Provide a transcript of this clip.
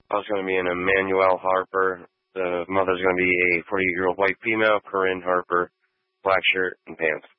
I was going to be an Emmanuel Harper. The mother's going to be a 48-year-old white female, Corinne Harper, black shirt and pants.